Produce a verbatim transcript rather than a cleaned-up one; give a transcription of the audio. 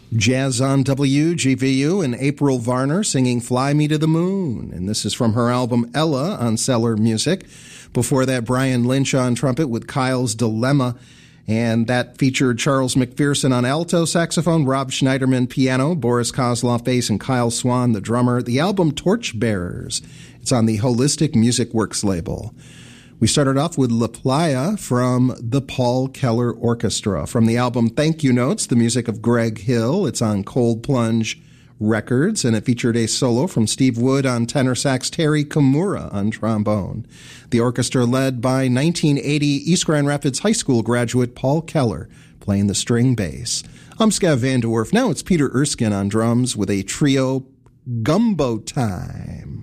Jazz on W G V U and April Varner singing Fly Me to the Moon. And this is from her album Ella on Cellar Music. Before that, Brian Lynch on trumpet with Kyle's Dilemma. And that featured Charles McPherson on alto saxophone, Rob Schneiderman piano, Boris Kozloff bass, and Kyle Swan, the drummer. The album Torchbearers. It's on the Holistic Music Works label. We started off with La Playa from the Paul Keller Orchestra. From the album Thank You Notes, the music of Greg Hill. It's on Cold Plunge Records, and it featured a solo from Steve Wood on tenor sax, Terry Kimura on trombone. The orchestra led by nineteen eighty East Grand Rapids High School graduate Paul Keller, playing the string bass. I'm Scav Van De Werf. Now it's Peter Erskine on drums with a trio Gumbo Time.